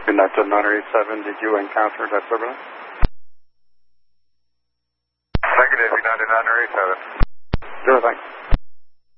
United 987, did you encounter disturbance? Negative, United 987. Sure, thanks.